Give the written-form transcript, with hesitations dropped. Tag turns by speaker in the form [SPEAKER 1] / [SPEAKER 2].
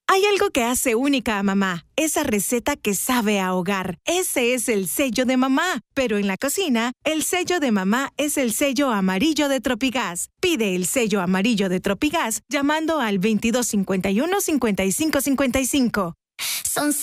[SPEAKER 1] Hay algo que hace única a mamá, esa receta que sabe a hogar. Ese es el sello de mamá. Pero en la cocina, el sello de mamá es el sello amarillo de Tropigas. Pide el sello amarillo de Tropigas llamando al 2251-5555.
[SPEAKER 2] Son